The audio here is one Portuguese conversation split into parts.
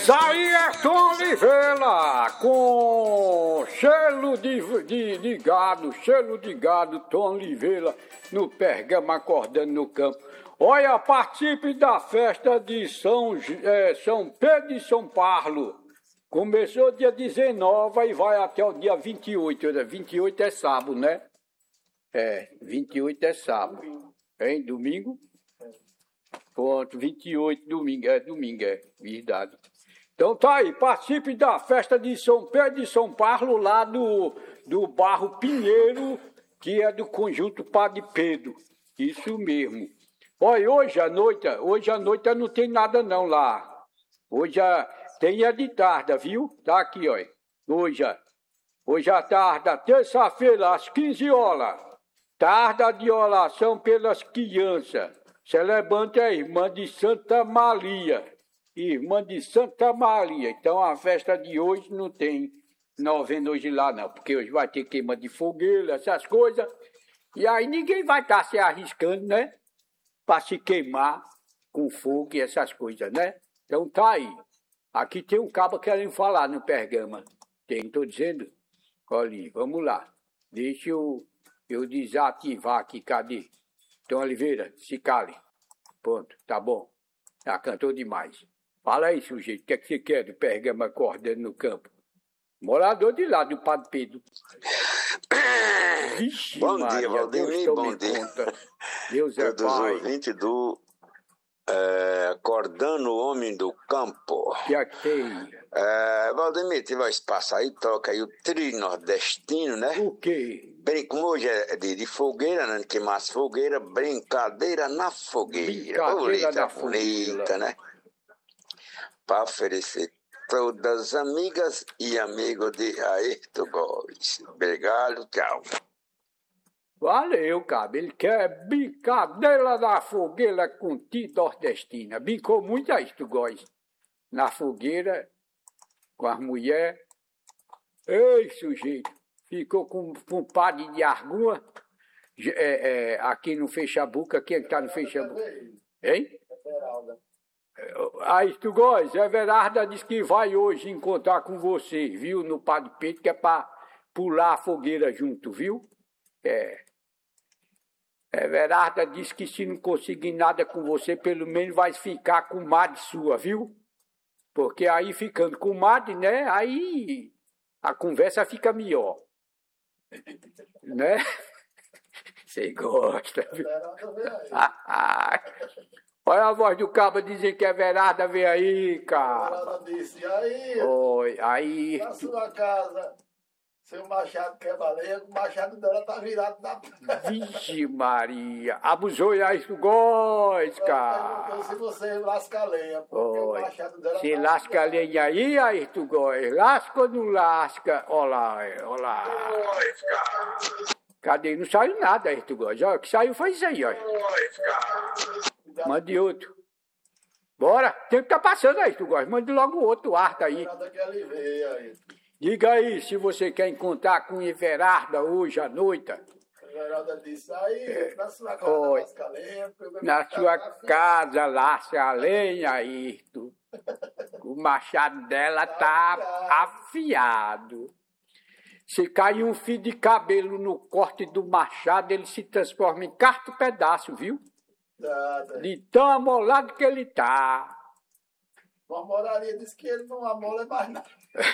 Isso aí é Tom Oliveira, com cheiro de gado, Tom Oliveira, no Pergama Acordando no Campo. Olha, participe da festa de São Pedro e São Paulo. Começou dia 19 e vai até o dia 28. 28 é sábado, né? 28 é sábado. Hein? Domingo? Pronto, 28, domingo, verdade. Então tá aí, participe da festa de São Pedro e São Paulo, lá do Barro Pinheiro, que é do Conjunto Padre Pedro. Isso mesmo. Olha, hoje à noite não tem nada não lá. Hoje tem de tarde, viu? Tá aqui, ó. Hoje à tarde, terça-feira, às 15 horas. Tarde de oração pelas crianças. Celebrante é a irmã de Santa Maria. Irmã de Santa Maria. Então a festa de hoje não tem novena hoje lá não, porque hoje vai ter queima de fogueira, essas coisas. E aí ninguém vai estar se arriscando, né? Para se queimar com fogo e essas coisas, né? Então tá aí. Aqui tem um cabo querendo falar no Pergama. Tem, tô dizendo? Olha, vamos lá. Deixa eu desativar aqui, cadê? Tom Oliveira, se cale. Pronto, tá bom. Já cantou demais. Fala aí, sujeito, o que é que você quer do Pergama Acordando no Campo? Morador de lá, do Padre Pedro. Vixe, bom Maria, dia, Valdemir, bom dia. Conta. Deus é dos pai. ouvintes do Acordando o Homem do Campo. Que é que tem? Valdemir, tiver espaço aí, toca aí o tri nordestino, né? O quê? Como hoje é de fogueira, né? Queimar as fogueiras, brincadeira na fogueira. Bonita, né? Para oferecer todas as amigas e amigos de Ayrton Góes. Obrigado, tchau. Valeu, cabo. Ele quer brincadeira na fogueira com ti nordestina. Brincou muito aí, tu gosta. Na fogueira, com as mulheres. Ei, sujeito. Ficou com um padre de Arguma. Aqui no Fechabuca. Quem é que tá no Fechabuca? Hein? Aí, tu gosta. Everarda disse que vai hoje encontrar com você, viu? No Padre Pedro, que é pra pular a fogueira junto, viu? Everarda disse que se não conseguir nada com você, pelo menos vai ficar com madre sua, viu? Porque aí ficando com madre, né? Aí a conversa fica melhor. Né? Você gosta, viu? Olha a voz do cabo dizendo que Everarda veio aí, cara. Ela disse, aí, Oi, aí. na sua casa, seu machado quebra lenha, o machado dela tá virado na... Vixe Maria, abusou e aí tu gosta, cara. Perguntou se você lasca a lenha, porque o machado dela Você tá lasca a lenha aí tu gosta. Lasca ou não lasca? Olá. Cadê? Não saiu nada aí tu gosta. O que saiu foi isso aí, ó. Mande outro. Bora, tem que tá passando aí tu gosta. Mande logo outro arta aí. Nada que ele veio aí. Diga aí se você quer encontrar com Everarda hoje à noite. Everarda disse, aí, na sua casa lasca a lenha. Na sua casa lasca a lenha aí, tu. O machado dela tá afiado. Se cair um fio de cabelo no corte do machado, ele se transforma em quarto pedaço, viu? Nada. De tão amolado que ele tá. O Amoraria disse que ele não amola mais nada.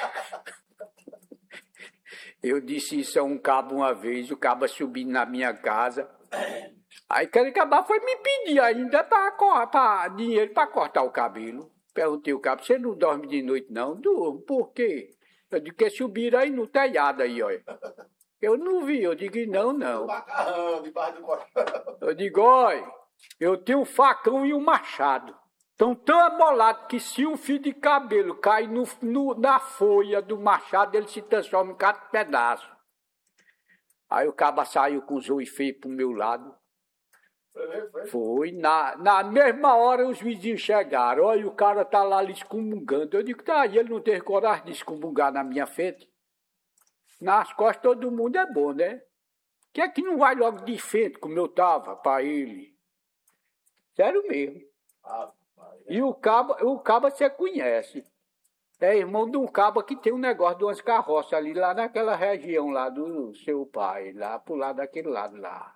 Eu disse isso a um cabo uma vez, o cabo subindo na minha casa. Aí aquele cabo foi me pedir ainda para dinheiro para cortar o cabelo. Perguntei ao cabo, você não dorme de noite não? Durmo, por quê? Eu digo que subiram aí no telhado aí, olha. Eu não vi, eu digo não. Macarrão debaixo do colchão. Eu digo, olha, eu tenho um facão e um machado. Estão tão amolados que se um fio de cabelo cai na folha do machado, ele se transforma em cada pedaço. Aí o caba saiu com os olhos feios pro meu lado. Foi. Na mesma hora os vizinhos chegaram. Olha, o cara tá lá excomungando. Eu digo, tá, e ele não teve coragem de excomungar na minha frente? Nas costas todo mundo é bom, né? Que é que não vai logo de frente como eu tava pra ele? Sério mesmo. E o cabo você conhece. É irmão de um cabo que tem um negócio de umas carroças ali, lá naquela região lá do seu pai, lá pro lado daquele lado lá.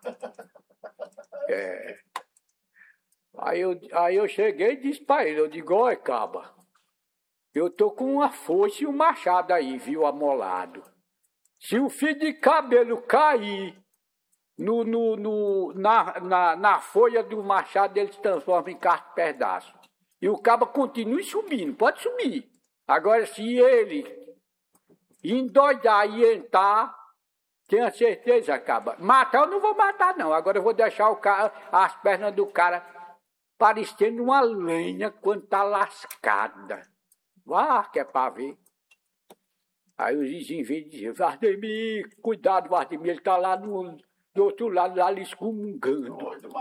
É. Aí eu cheguei e disse pra ele, eu digo, olha, caba, eu tô com uma foice e um machado aí, viu, amolado. Se o fio de cabelo cair na folha do machado, ele se transforma em pedaço. E o cabo continua subindo, pode subir. Agora, se ele endoidar e entrar, tenha certeza, caba. Matar eu não vou matar, não. Agora eu vou deixar as pernas do cara parecendo uma lenha quando tá lascada. Ah, que é pra ver. Aí os vizinhos vêm dizer, Vardemir, cuidado, Vardemir, ele tá lá do outro lado, lá excomungando.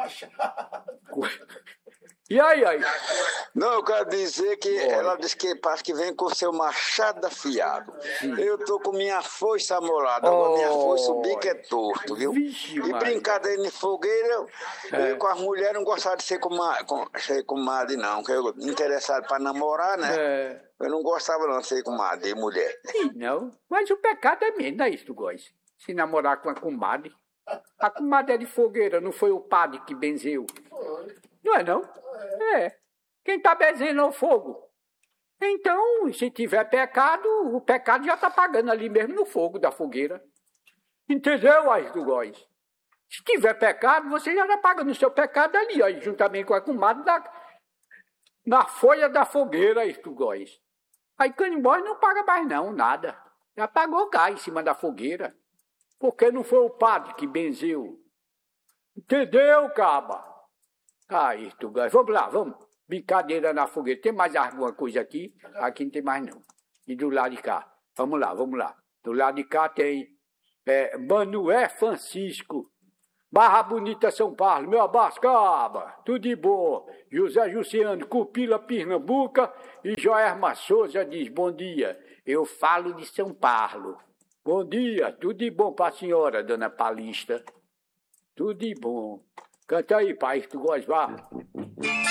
E aí? Não, eu quero dizer que ela disse que parece que vem com o seu machado afiado. Sim. Eu tô com minha foice amolada, agora minha foice, o bico é torto, viu? Vixe, e brincadeira em fogueira, eu com as mulheres não gostava de ser comadre, não, que eu interessado para namorar, né? Eu não gostava não de ser comadre de mulher. Sim, não, mas o pecado é mesmo, não é isso, tu gosta? Se namorar com a comadre. A comadre é de fogueira, não foi o padre que benzeu? Não é não? É. Quem está benzendo é o fogo. Então, se tiver pecado, o pecado já está pagando ali mesmo no fogo da fogueira. Entendeu, Ayrton Góes? Se tiver pecado, você já está pagando o seu pecado ali, aí, juntamente com a comadre na folha da fogueira, Ayrton Góes. Aí Canibóis não paga mais não, nada. Já pagou cá em cima da fogueira. Porque não foi o padre que benzeu. Entendeu, caba? Aí, vamos lá, vamos. Brincadeira na fogueira. Tem mais alguma coisa aqui? Aqui não tem mais não. E do lado de cá? Vamos lá. Do lado de cá tem Manuel Francisco. Barra Bonita, São Paulo. Meu abraço, caba. Tudo de bom. José Jussiano, Cupila, Pernambuca. E Joerma Souza diz, bom dia. Eu falo de São Paulo. Bom dia. Tudo de bom para a senhora, dona Palista. Tudo de bom. Canta aí, pai, tu gosta, vá.